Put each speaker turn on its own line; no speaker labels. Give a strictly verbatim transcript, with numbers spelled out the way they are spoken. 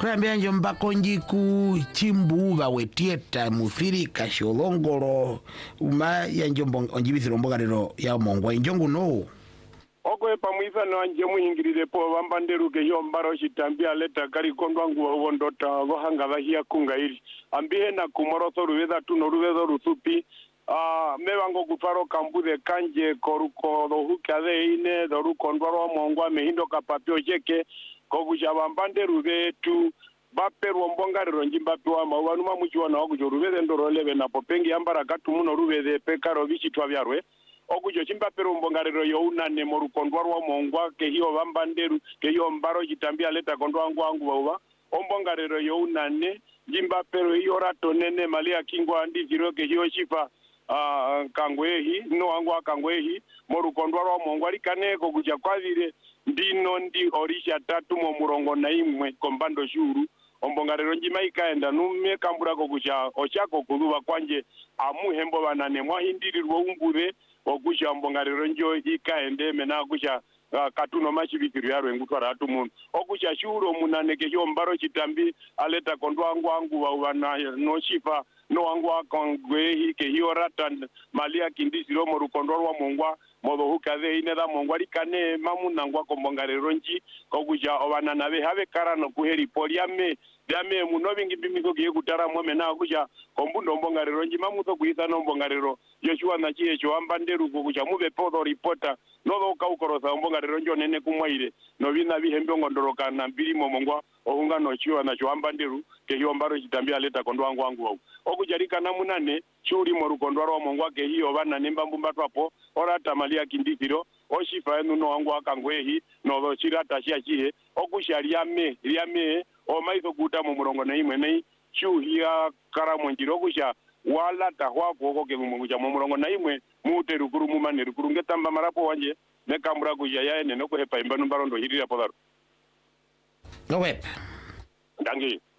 Kurambia njomba konjiku chimbuva wetieta muthirika sholongolo uma ya njombo onjibithiro mbogarero ya mongwa injongu no
oko pamwitha no anje muhingirire po bambanderuke yo mbaro chitambia leta kali kondwa nguwa wondota gohanga bahia kungairi ambihe na kumorotho ruwetha tuno ruwetho ruthupi ah mewango kutwaro kambude kanje koruko dohukade ine doruko ndwaro mongwa mehindo kapapyo cheke kokuja bambanderu betu baperu mbongariro njimbapi wa mawanu mamuchiwana okujo rubeze ndoroleve na popengi ambara katumuno rubeze pekaro bichitwa byarwe okujo chimbaperu mbongariro yo unane morukondwa rwa mongwa ke hiyo bambanderu ke hiyo mbaro chitambia leta kondwa wangu wangu bauba ombongariro yo unane njimbaperu hiyo rato nene malia kingwa andi ziro ke hiyo chifa uh, kangwehi no wangu kangwehi morukondwa rwa mongwa likane kokuja kwavire ndino ndi orisha tatu mo murongo na imwe kombando shuru ombongarero njima ikaenda nume kambura kokucha ochako kuduba kwanje amuhembo banane mwahindirirwa umbure okucha ombongarero njo ikaende mena kucha uh, katuno machibikiru yarwe ngutwara atu mundu okucha shuru munane ke yo mbaro chitambi aleta kondwa wangu wangu wa no shifa no wangu akongwe hike hiyo ratan malia kindisi romo rukondwa wa mongwa modo hukade ineda mongwa likane mamunangwa kombongarero nji kokuja obana nabe habe karano kuheri poliame dame munobingi bimiko kiye kutara mweme na kuja kombundo mbongarero nji mamuto kuita no mbongarero yoshua na chie cho ambanderu kuja mube podo reporter nodo kaukorosa mbongarero njo nene kumwaire no bina bihembe ngondoroka na mbili momongwa ohunga no chiwa na cho ambanderu ke hiyo mbaro chitambia leta kondo wangu wangu wau okujarika namunane churi morukondo ro mongwa ke hiyo bana nemba mbumba twapo ora tamalia kindithiro oshifa enu no wangu akangwehi no do chirata chia chihe okusharia me liame o maizo kuta mu murongo na imwe nei chuhia karamo njiro kusha wala tahwa poko ke mu muja mu murongo na imwe mute rukuru mu mane rukuru ngetamba marapo wanje ne kamura kuja yaene no ko hepa imbano barondo hirira podaro
no web
dangi